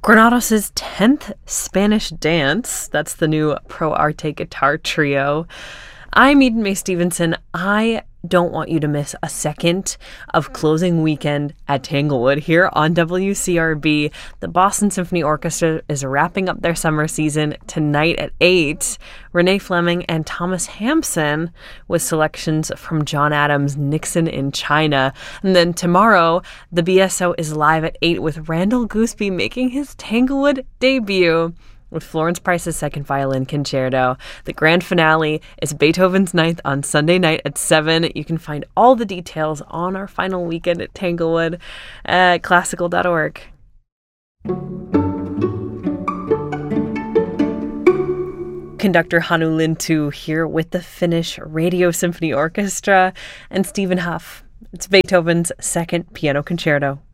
Granados' 10th Spanish Dance. That's the new Pro Arte guitar trio. I'm Eden Mae Stevenson. I don't want you to miss a second of closing weekend at Tanglewood here on WCRB. The Boston Symphony Orchestra is wrapping up their summer season tonight at 8. Renee Fleming and Thomas Hampson with selections from John Adams' Nixon in China. And then tomorrow, the BSO is live at 8 with Randall Gooseby making his Tanglewood debut with Florence Price's second violin concerto. The grand finale is Beethoven's Ninth on Sunday night at 7. You can find all the details on our final weekend at Tanglewood at classical.org. Conductor Hannu Lintu here with the Finnish Radio Symphony Orchestra and Stephen Huff. It's Beethoven's second piano concerto.